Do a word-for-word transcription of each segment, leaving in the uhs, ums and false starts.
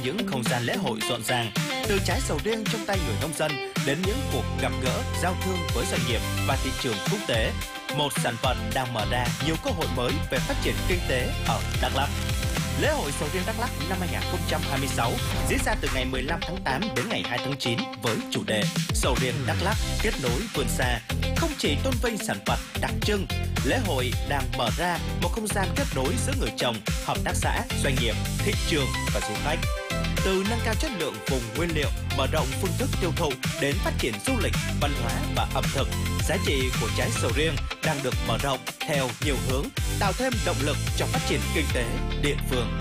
Những không gian lễ hội rộn ràng, từ trái sầu riêng trong tay người nông dân đến những cuộc gặp gỡ, giao thương với doanh nghiệp và thị trường quốc tế, một sản vật đang mở ra nhiều cơ hội mới về phát triển kinh tế ở Đắk Lắk. Lễ hội sầu riêng Đắk Lắk năm hai nghìn không trăm hai mươi sáu diễn ra từ ngày mười lăm tháng tám đến ngày hai tháng chín với chủ đề Sầu riêng Đắk Lắk kết nối vươn xa. Không chỉ tôn vinh sản vật đặc trưng, lễ hội đang mở ra một không gian kết nối giữa người trồng, hợp tác xã, doanh nghiệp, thị trường và du khách. Từ nâng cao chất lượng vùng nguyên liệu, mở rộng phương thức tiêu thụ đến phát triển du lịch, văn hóa và ẩm thực, giá trị của trái sầu riêng đang được mở rộng theo nhiều hướng, tạo thêm động lực cho phát triển kinh tế địa phương.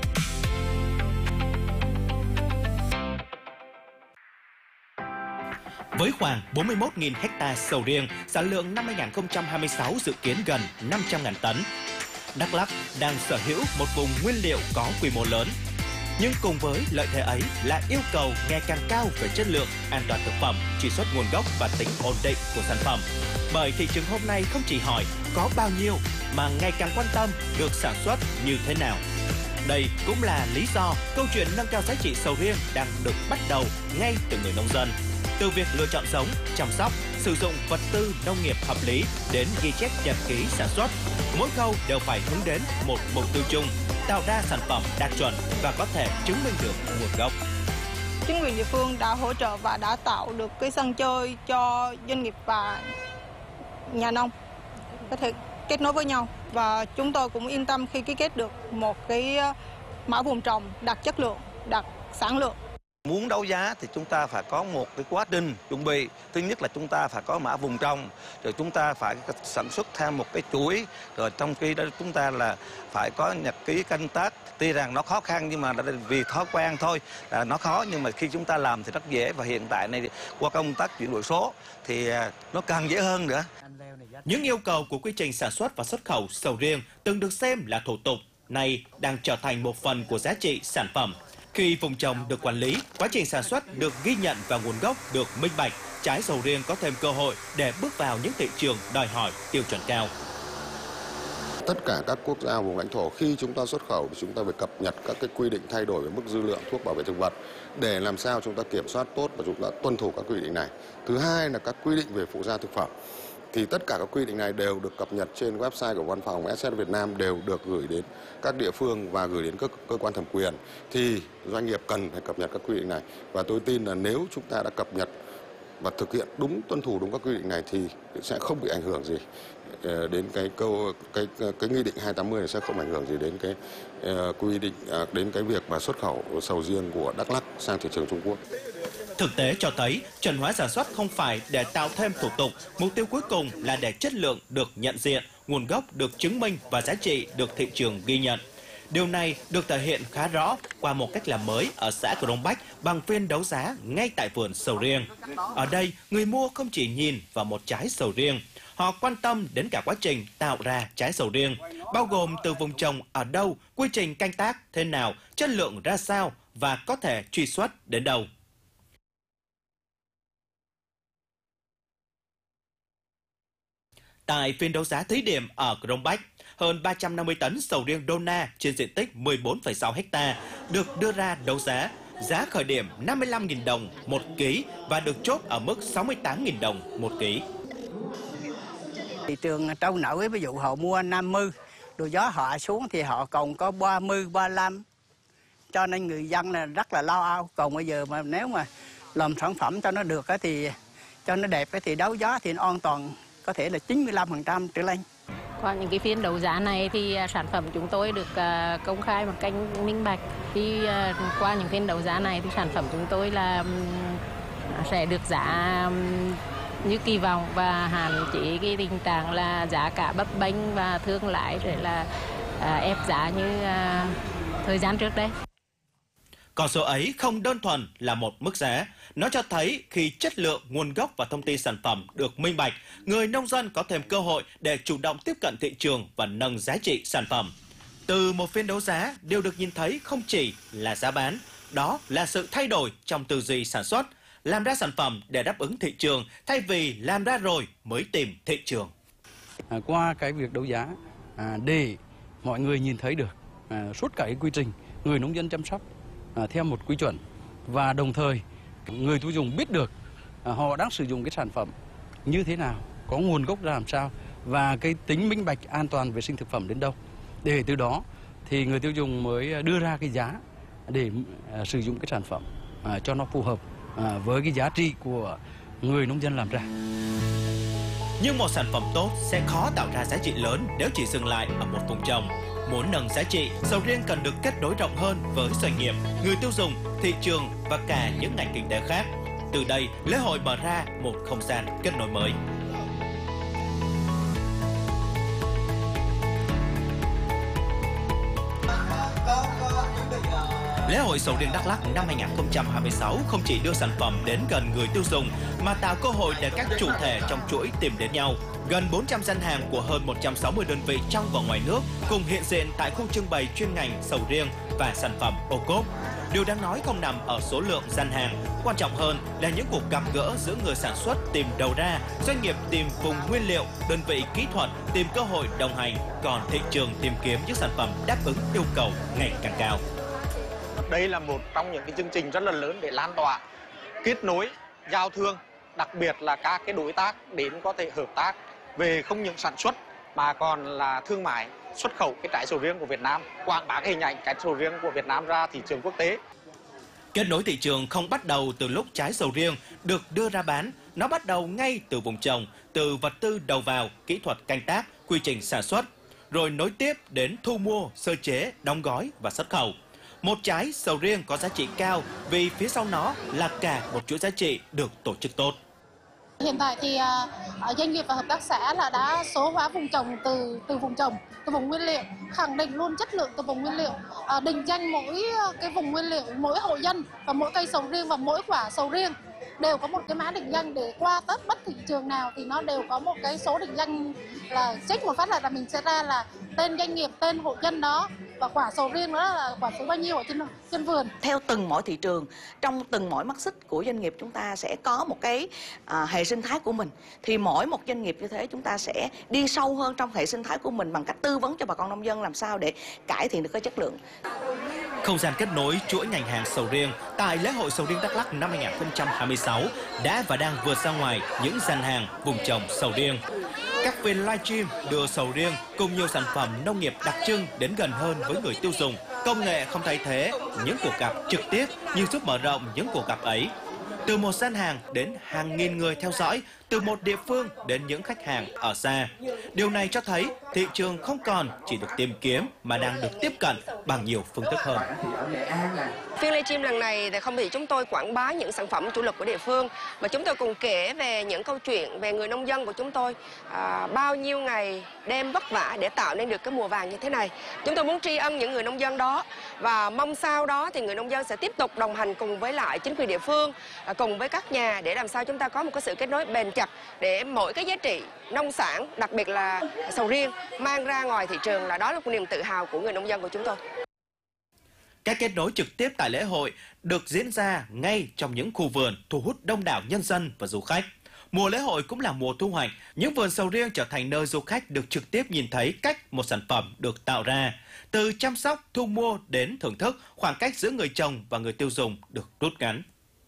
Với khoảng bốn mươi mốt nghìn ha sầu riêng, sản lượng năm hai nghìn không trăm hai mươi sáu dự kiến gần năm trăm nghìn tấn. Đắk Lắk đang sở hữu một vùng nguyên liệu có quy mô lớn. Nhưng cùng với lợi thế ấy là yêu cầu ngày càng cao về chất lượng, an toàn thực phẩm, truy xuất nguồn gốc và tính ổn định của sản phẩm. Bởi thị trường hôm nay không chỉ hỏi có bao nhiêu mà ngày càng quan tâm được sản xuất như thế nào. Đây cũng là lý do câu chuyện nâng cao giá trị sầu riêng đang được bắt đầu ngay từ người nông dân. Từ việc lựa chọn giống, chăm sóc, sử dụng vật tư nông nghiệp hợp lý đến ghi chép nhật ký sản xuất, mỗi khâu đều phải hướng đến một mục tiêu chung, tạo ra sản phẩm đạt chuẩn và có thể chứng minh được nguồn gốc. Chính quyền địa phương đã hỗ trợ và đã tạo được cái sân chơi cho doanh nghiệp và nhà nông có thể kết nối với nhau, và chúng tôi cũng yên tâm khi ký kết được một cái mã vùng trồng đạt chất lượng, đạt sản lượng. Muốn đấu giá thì chúng ta phải có một cái quá trình chuẩn bị. Thứ nhất là chúng ta phải có mã vùng trồng, rồi chúng ta phải sản xuất theo một cái chuỗi, rồi trong khi đó chúng ta là phải có nhật ký canh tác. Tuy rằng nó khó khăn nhưng mà vì thói quen thôi, là nó khó, nhưng mà khi chúng ta làm thì rất dễ, và hiện tại này qua công tác chuyển đổi số thì nó càng dễ hơn nữa. Những yêu cầu của quy trình sản xuất và xuất khẩu sầu riêng từng được xem là thủ tục, nay đang trở thành một phần của giá trị sản phẩm. Khi vùng trồng được quản lý, quá trình sản xuất được ghi nhận và nguồn gốc được minh bạch, trái sầu riêng có thêm cơ hội để bước vào những thị trường đòi hỏi tiêu chuẩn cao. Tất cả các quốc gia vùng lãnh thổ khi chúng ta xuất khẩu thì chúng ta phải cập nhật các cái quy định thay đổi về mức dư lượng thuốc bảo vệ thực vật để làm sao chúng ta kiểm soát tốt và chúng ta tuân thủ các quy định này. Thứ hai là các quy định về phụ gia thực phẩm. Thì tất cả các quy định này đều được cập nhật trên website của Văn phòng ét ét Việt Nam, đều được gửi đến các địa phương và gửi đến các cơ quan thẩm quyền. Thì doanh nghiệp cần phải cập nhật các quy định này. Và tôi tin là nếu chúng ta đã cập nhật và thực hiện đúng, tuân thủ đúng các quy định này thì sẽ không bị ảnh hưởng gì đến cái câu cái cái nghị định hai trăm tám mươi này, sẽ không ảnh hưởng gì đến cái uh, quy định uh, đến cái việc mà xuất khẩu sầu riêng của Đắk Lắk sang thị trường Trung Quốc. Thực tế cho thấy, chuẩn hóa sản xuất không phải để tạo thêm thủ tục, mục tiêu cuối cùng là để chất lượng được nhận diện, nguồn gốc được chứng minh và giá trị được thị trường ghi nhận. Điều này được thể hiện khá rõ qua một cách làm mới ở xã Crong Bách bằng phiên đấu giá ngay tại vườn sầu riêng. Ở đây, người mua không chỉ nhìn vào một trái sầu riêng, họ quan tâm đến cả quá trình tạo ra trái sầu riêng, bao gồm từ vùng trồng ở đâu, quy trình canh tác thế nào, chất lượng ra sao và có thể truy xuất đến đâu. Tại phiên đấu giá thí điểm ở Crong Bách, hơn ba trăm năm mươi tấn sầu riêng Dona trên diện tích mười bốn phẩy sáu ha được đưa ra đấu giá. Giá khởi điểm năm mươi lăm nghìn đồng một ký và được chốt ở mức sáu mươi tám nghìn đồng một ký. Thị trường trâu nổi, ví dụ họ mua năm mươi, rồi gió họ xuống thì họ còn có ba mươi, ba mươi lăm. Cho nên người dân là rất là lo âu. Còn bây giờ mà nếu mà làm sản phẩm cho nó được thì cho nó đẹp thì đấu giá thì nó an toàn, có thể là chín mươi lăm phần trăm trở lên. Qua những cái phiên đấu giá này thì sản phẩm chúng tôi được uh, công khai một cách minh bạch. Thì uh, qua những phiên đấu giá này thì sản phẩm chúng tôi là um, sẽ được giá um, như kỳ vọng và hạn chế cái tình trạng là giá cả bấp bênh và thương lái rồi là uh, ép giá như uh, thời gian trước đây. Con số ấy không đơn thuần là một mức giá. Nó cho thấy khi chất lượng, nguồn gốc và thông tin sản phẩm được minh bạch, người nông dân có thêm cơ hội để chủ động tiếp cận thị trường và nâng giá trị sản phẩm. Từ một phiên đấu giá, điều được nhìn thấy không chỉ là giá bán, đó là sự thay đổi trong tư duy sản xuất, làm ra sản phẩm để đáp ứng thị trường thay vì làm ra rồi mới tìm thị trường. À, qua cái việc đấu giá à, để mọi người nhìn thấy được à, suốt cả cái quy trình người nông dân chăm sóc à, theo một quy chuẩn, và đồng thời người tiêu dùng biết được à, họ đang sử dụng cái sản phẩm như thế nào, có nguồn gốc ra làm sao và cái tính minh bạch an toàn vệ sinh thực phẩm đến đâu, để từ đó thì người tiêu dùng mới đưa ra cái giá để à, sử dụng cái sản phẩm à, cho nó phù hợp à, với cái giá trị của người nông dân làm ra. Nhưng một sản phẩm tốt sẽ khó tạo ra giá trị lớn nếu chỉ dừng lại ở một vùng trồng. Muốn nâng giá trị, sầu riêng cần được kết nối rộng hơn với doanh nghiệp, người tiêu dùng, thị trường và cả những ngành kinh tế khác. Từ đây, lễ hội mở ra một không gian kết nối mới. Lễ hội sầu riêng Đắk Lắk năm hai không hai sáu không chỉ đưa sản phẩm đến gần người tiêu dùng mà tạo cơ hội để các chủ thể trong chuỗi tìm đến nhau. Gần bốn trăm gian hàng của hơn một trăm sáu mươi đơn vị trong và ngoài nước cùng hiện diện tại khu trưng bày chuyên ngành sầu riêng và sản phẩm ô cốp. Điều đáng nói không nằm ở số lượng gian hàng, quan trọng hơn là những cuộc gặp gỡ giữa người sản xuất tìm đầu ra, doanh nghiệp tìm vùng nguyên liệu, đơn vị kỹ thuật tìm cơ hội đồng hành, còn thị trường tìm kiếm những sản phẩm đáp ứng yêu cầu ngày càng cao. Đây là một trong những cái chương trình rất là lớn để lan tỏa, kết nối, giao thương, đặc biệt là các cái đối tác đến có thể hợp tác về không những sản xuất mà còn là thương mại, xuất khẩu cái trái sầu riêng của Việt Nam, quảng bá cái hình ảnh trái sầu riêng của Việt Nam ra thị trường quốc tế. Kết nối thị trường không bắt đầu từ lúc trái sầu riêng được đưa ra bán, nó bắt đầu ngay từ vùng trồng, từ vật tư đầu vào, kỹ thuật canh tác, quy trình sản xuất, rồi nối tiếp đến thu mua, sơ chế, đóng gói và xuất khẩu. Một trái sầu riêng có giá trị cao vì phía sau nó là cả một chuỗi giá trị được tổ chức tốt. Hiện tại thì uh, doanh nghiệp và hợp tác xã là đã số hóa vùng trồng từ từ vùng trồng, từ vùng nguyên liệu, khẳng định luôn chất lượng từ vùng nguyên liệu, uh, định danh mỗi cái vùng nguyên liệu, mỗi hộ dân và mỗi cây sầu riêng và mỗi quả sầu riêng đều có một cái mã định danh để qua tất bất thị trường nào thì nó đều có một cái số định danh, là check một phát là, là mình sẽ ra là tên doanh nghiệp, tên hộ dân đó và quả sầu riêng đó là quả số bao nhiêu ở trên trên vườn. Theo từng mỗi thị trường, trong từng mỗi mắt xích của doanh nghiệp chúng ta sẽ có một cái à, hệ sinh thái của mình. Thì mỗi một doanh nghiệp như thế chúng ta sẽ đi sâu hơn trong hệ sinh thái của mình bằng cách tư vấn cho bà con nông dân làm sao để cải thiện được cái chất lượng. Không gian kết nối chuỗi ngành hàng sầu riêng tại lễ hội sầu riêng Đắk Lắk năm hai không hai sáu đã và đang vượt ra ngoài những gian hàng vùng trồng sầu riêng. Các phiên livestream đưa sầu riêng cùng nhiều sản phẩm nông nghiệp đặc trưng đến gần hơn với người tiêu dùng. Công nghệ không thay thế những cuộc gặp trực tiếp nhưng giúp mở rộng những cuộc gặp ấy. Từ một gian hàng đến hàng nghìn người theo dõi, từ một địa phương đến những khách hàng ở xa. Điều này cho thấy thị trường không còn chỉ được tìm kiếm mà đang được tiếp cận bằng nhiều phương thức hơn. Phiên livestream lần này thì không chỉ chúng tôi quảng bá những sản phẩm chủ lực của địa phương mà chúng tôi cùng kể về những câu chuyện về người nông dân của chúng tôi. À, bao nhiêu ngày đêm vất vả để tạo nên được cái mùa vàng như thế này. Chúng tôi muốn tri ân những người nông dân đó và mong sau đó thì người nông dân sẽ tiếp tục đồng hành cùng với lại chính quyền địa phương, cùng với các nhà để làm sao chúng ta có một cái sự kết nối bền chặt để mỗi cái giá trị nông sản, đặc biệt là sầu riêng mang ra ngoài thị trường là đó là một niềm tự hào của người nông dân của chúng tôi. Các kết nối trực tiếp tại lễ hội được diễn ra ngay trong những khu vườn thu hút đông đảo nhân dân và du khách. Mùa lễ hội cũng là mùa thu hoạch, những vườn sầu riêng trở thành nơi du khách được trực tiếp nhìn thấy cách một sản phẩm được tạo ra. Từ chăm sóc, thu mua đến thưởng thức, khoảng cách giữa người trồng và người tiêu dùng được rút ngắn.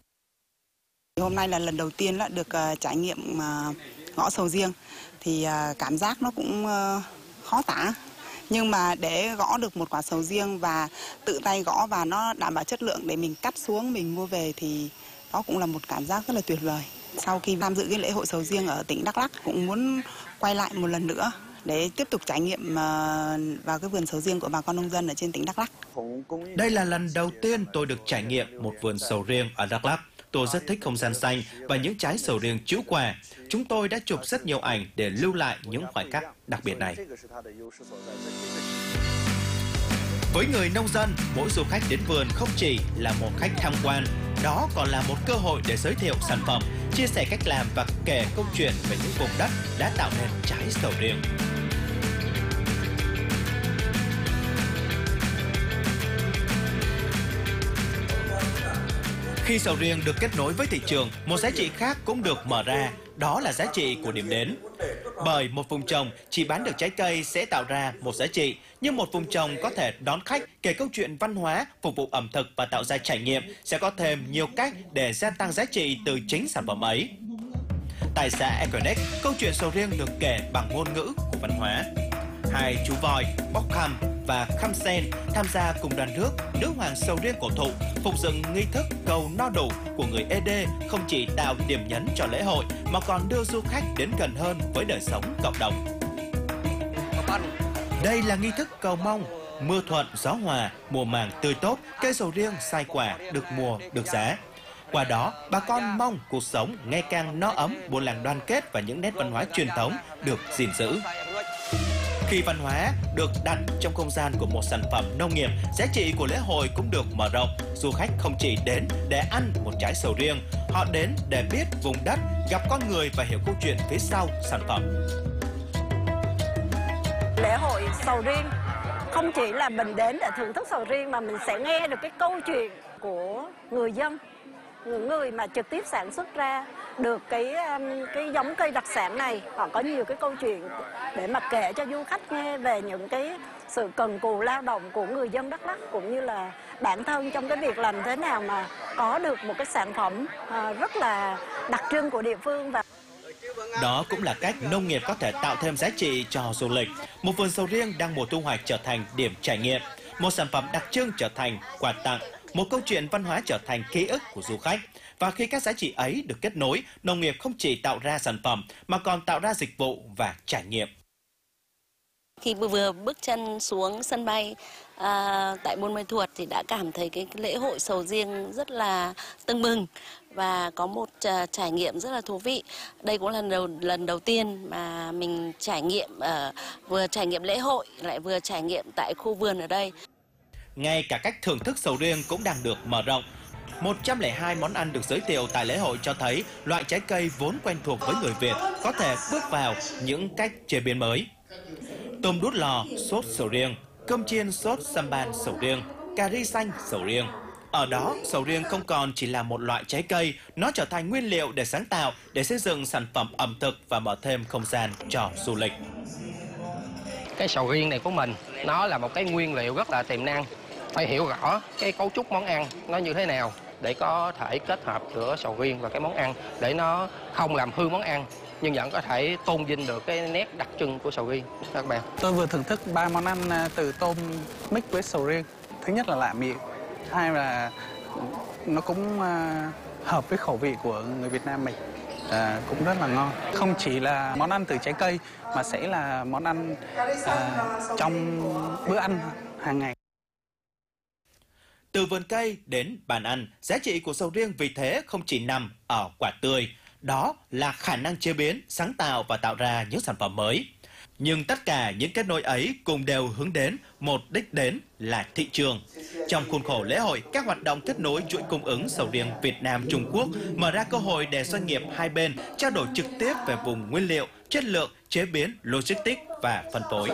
Hôm nay là lần đầu tiên là được uh, trải nghiệm uh, gõ sầu riêng, thì uh, cảm giác nó cũng uh, khó tả. Nhưng mà để gõ được một quả sầu riêng và tự tay gõ và nó đảm bảo chất lượng để mình cắt xuống mình mua về thì đó cũng là một cảm giác rất là tuyệt vời. Sau khi tham dự cái lễ hội sầu riêng ở tỉnh Đắk Lắk cũng muốn quay lại một lần nữa để tiếp tục trải nghiệm vào cái vườn sầu riêng của bà con nông dân ở trên tỉnh Đắk Lắk. Đây là lần đầu tiên tôi được trải nghiệm một vườn sầu riêng ở Đắk Lắk. Tôi rất thích không gian xanh và những trái sầu riêng trĩu quà. Chúng tôi đã chụp rất nhiều ảnh để lưu lại những khoảnh khắc đặc biệt này. Với người nông dân, mỗi du khách đến vườn không chỉ là một khách tham quan, đó còn là một cơ hội để giới thiệu sản phẩm, chia sẻ cách làm và kể câu chuyện về những vùng đất đã tạo nên trái sầu riêng. Khi sầu riêng được kết nối với thị trường, một giá trị khác cũng được mở ra. đó là giá trị của điểm đến. Bởi một vùng trồng chỉ bán được trái cây sẽ tạo ra một giá trị, nhưng một vùng trồng có thể đón khách, kể câu chuyện văn hóa, phục vụ ẩm thực và tạo ra trải nghiệm sẽ có thêm nhiều cách để gia tăng giá trị từ chính sản phẩm ấy. Tại xã Econex, câu chuyện sầu riêng được kể bằng ngôn ngữ của văn hóa. Hai chú voi, Bóc Khăm và Khăm Sen tham gia cùng đoàn rước nữ hoàng sầu riêng cổ thụ, phục dựng nghi thức cầu no đủ của người Ê Đê không chỉ tạo điểm nhấn cho lễ hội mà còn đưa du khách đến gần hơn với đời sống cộng đồng. Đây là nghi thức cầu mong mưa thuận gió hòa, mùa màng tươi tốt, cây sầu riêng sai quả, được mùa được giá. Qua đó, bà con mong cuộc sống ngày càng no ấm, buôn làng đoàn kết và những nét văn hóa truyền thống được gìn giữ. Khi văn hóa được đặt trong không gian của một sản phẩm nông nghiệp, giá trị của lễ hội cũng được mở rộng. Du khách không chỉ đến để ăn một trái sầu riêng, họ đến để biết vùng đất, gặp con người và hiểu câu chuyện phía sau sản phẩm. Lễ hội sầu riêng không chỉ là mình đến để thưởng thức sầu riêng mà mình sẽ nghe được cái câu chuyện của người dân, những người mà trực tiếp sản xuất ra được cái cái giống cây đặc sản này. Họ có nhiều cái câu chuyện để mà kể cho du khách nghe về những cái sự cần cù lao động của người dân Đắk Lắk, cũng như là bản thân trong cái việc làm thế nào mà có được một cái sản phẩm rất là đặc trưng của địa phương. Và đó cũng là cách nông nghiệp có thể tạo thêm giá trị cho du lịch. Một vườn sầu riêng đang mùa thu hoạch trở thành điểm trải nghiệm, một sản phẩm đặc trưng trở thành quà tặng, một câu chuyện văn hóa trở thành ký ức của du khách. Và khi các giá trị ấy được kết nối, nông nghiệp không chỉ tạo ra sản phẩm mà còn tạo ra dịch vụ và trải nghiệm. Khi vừa bước chân xuống sân bay à, tại Buôn Mê Thuột thì đã cảm thấy cái lễ hội sầu riêng rất là tưng bừng và có một uh, trải nghiệm rất là thú vị. Đây cũng là lần đầu lần đầu tiên mà mình trải nghiệm uh, vừa trải nghiệm lễ hội lại vừa trải nghiệm tại khu vườn ở đây. Ngay cả cách thưởng thức sầu riêng cũng đang được mở rộng. một trăm lẻ hai món ăn được giới thiệu tại lễ hội cho thấy loại trái cây vốn quen thuộc với người Việt có thể bước vào những cách chế biến mới. Tôm đút lò, sốt sầu riêng, cơm chiên sốt samban sầu riêng, cà ri xanh sầu riêng. Ở đó, sầu riêng không còn chỉ là một loại trái cây, nó trở thành nguyên liệu để sáng tạo, để xây dựng sản phẩm ẩm thực và mở thêm không gian cho du lịch. Cái sầu riêng này của mình, nó là một cái nguyên liệu rất là tiềm năng. Phải hiểu rõ cái cấu trúc món ăn nó như thế nào để có thể kết hợp giữa sầu riêng và cái món ăn để nó không làm hư món ăn, nhưng vẫn có thể tôn vinh được cái nét đặc trưng của sầu riêng các bạn. Tôi vừa thưởng thức ba món ăn từ tôm mix với sầu riêng. Thứ nhất là lạ miệng, hai là nó cũng hợp với khẩu vị của người Việt Nam mình. À, cũng rất là ngon. Không chỉ là món ăn từ trái cây mà sẽ là món ăn à, trong bữa ăn hàng ngày. Từ vườn cây đến bàn ăn, giá trị của sầu riêng vì thế không chỉ nằm ở quả tươi. Đó là khả năng chế biến, sáng tạo và tạo ra những sản phẩm mới. Nhưng tất cả những kết nối ấy cùng đều hướng đến một đích đến là thị trường. Trong khuôn khổ lễ hội, các hoạt động kết nối chuỗi cung ứng sầu riêng Việt Nam-Trung Quốc mở ra cơ hội để doanh nghiệp hai bên trao đổi trực tiếp về vùng nguyên liệu, chất lượng, chế biến, logistics và phân phối.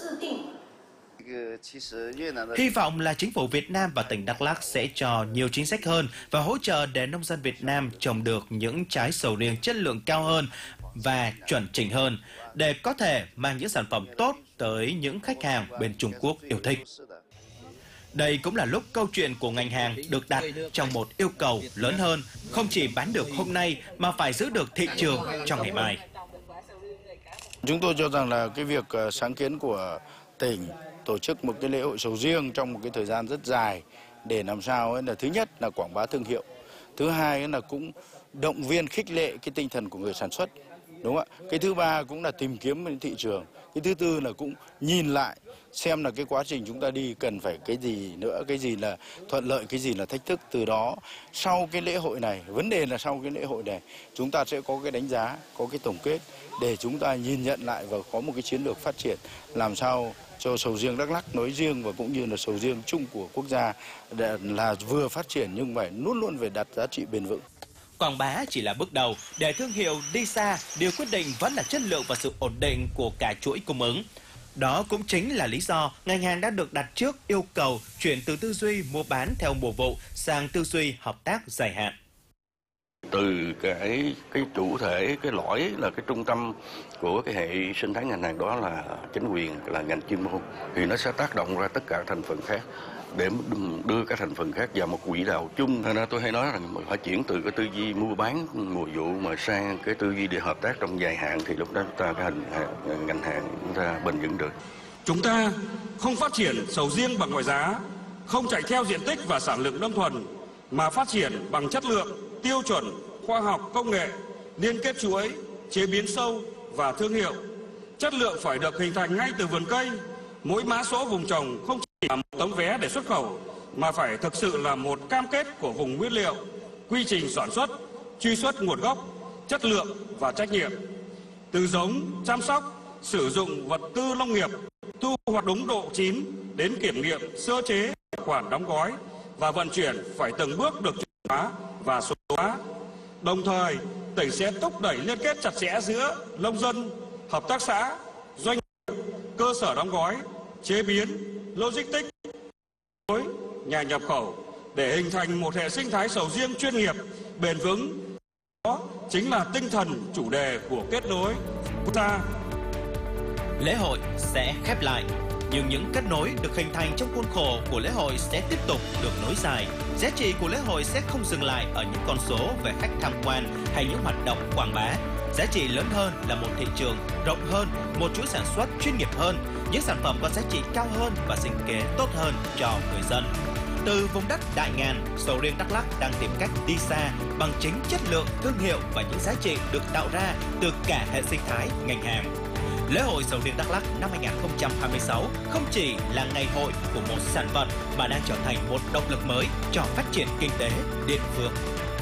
Hy vọng là chính phủ Việt Nam và tỉnh Đắk Lắk sẽ cho nhiều chính sách hơn và hỗ trợ để nông dân Việt Nam trồng được những trái sầu riêng chất lượng cao hơn và chuẩn chỉnh hơn, để có thể mang những sản phẩm tốt tới những khách hàng bên Trung Quốc yêu thích. Đây cũng là lúc câu chuyện của ngành hàng được đặt trong một yêu cầu lớn hơn, không chỉ bán được hôm nay mà phải giữ được thị trường trong ngày mai. Chúng tôi cho rằng là cái việc sáng kiến của tỉnh tổ chức một cái lễ hội sầu riêng trong một cái thời gian rất dài để làm sao ấy là thứ nhất là quảng bá thương hiệu, thứ hai là cũng động viên khích lệ cái tinh thần của người sản xuất, đúng không ạ? Cái thứ ba cũng là tìm kiếm thị trường, cái thứ tư là cũng nhìn lại xem là cái quá trình chúng ta đi cần phải cái gì nữa, cái gì là thuận lợi, cái gì là thách thức. Từ đó sau cái lễ hội này, vấn đề là sau cái lễ hội này chúng ta sẽ có cái đánh giá, có cái tổng kết để chúng ta nhìn nhận lại và có một cái chiến lược phát triển làm sao cho sầu riêng Đắk Lắk nói riêng và cũng như là sầu riêng chung của quốc gia là vừa phát triển nhưng phải luôn luôn phải đặt giá trị bền vững. Quảng bá chỉ là bước đầu, để thương hiệu đi xa, điều quyết định vẫn là chất lượng và sự ổn định của cả chuỗi cung ứng. Đó cũng chính là lý do ngành hàng đã được đặt trước yêu cầu chuyển từ tư duy mua bán theo mùa vụ sang tư duy hợp tác dài hạn. Từ cái cái chủ thể, cái lõi là cái trung tâm của cái hệ sinh thái ngành hàng đó là chính quyền, là ngành chuyên môn, thì nó sẽ tác động ra tất cả thành phần khác để đưa các thành phần khác vào một quỹ đạo chung. Nên tôi hay nói rằng phải chuyển từ cái tư duy mua bán mùa vụ mà sang cái tư duy để hợp tác trong dài hạn, thì lúc đó chúng ta cái hành hàng, ngành hàng chúng ta bền vững được. Chúng ta không phát triển sầu riêng bằng mọi giá, không chạy theo diện tích và sản lượng đơn thuần, mà phát triển bằng chất lượng, tiêu chuẩn, khoa học, công nghệ, liên kết chuỗi, chế biến sâu và thương hiệu. Chất lượng phải được hình thành ngay từ vườn cây. Mỗi mã số vùng trồng không chỉ là một tấm vé để xuất khẩu, mà phải thực sự là một cam kết của vùng nguyên liệu, quy trình sản xuất, truy xuất nguồn gốc, chất lượng và trách nhiệm. Từ giống, chăm sóc, sử dụng vật tư nông nghiệp, thu hoạch đúng độ chín đến kiểm nghiệm, sơ chế, bảo quản, đóng gói và vận chuyển phải từng bước được chuẩn hóa và số hóa. Đồng thời, tỉnh sẽ thúc đẩy liên kết chặt chẽ giữa nông dân, hợp tác xã, doanh nghiệp, cơ sở đóng gói, chế biến, logistics, nhà nhập khẩu để hình thành một hệ sinh thái sầu riêng chuyên nghiệp, bền vững. Đó chính là tinh thần chủ đề của kết nối quốc gia. Lễ hội sẽ khép lại, nhưng những kết nối được hình thành trong khuôn khổ của lễ hội sẽ tiếp tục được nối dài. Giá trị của lễ hội sẽ không dừng lại ở những con số về khách tham quan hay những hoạt động quảng bá. Giá trị lớn hơn là một thị trường rộng hơn, một chuỗi sản xuất chuyên nghiệp hơn, những sản phẩm có giá trị cao hơn và sinh kế tốt hơn cho người dân. Từ vùng đất đại ngàn, sầu riêng Đắk Lắk đang tìm cách đi xa bằng chính chất lượng, thương hiệu và những giá trị được tạo ra từ cả hệ sinh thái ngành hàng. Lễ hội sầu riêng Đắk Lắk năm hai nghìn không trăm hai mươi sáu không chỉ là ngày hội của một sản vật mà đang trở thành một động lực mới cho phát triển kinh tế địa phương.